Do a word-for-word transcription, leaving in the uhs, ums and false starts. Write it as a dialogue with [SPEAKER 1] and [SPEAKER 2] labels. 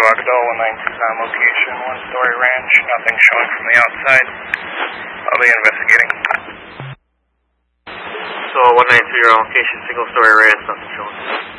[SPEAKER 1] to Agdal, one nine two is on location, one-story ranch, nothing showing from the outside. I'll be investigating.
[SPEAKER 2] So one nine two, you're on location, single-story ranch, nothing showing.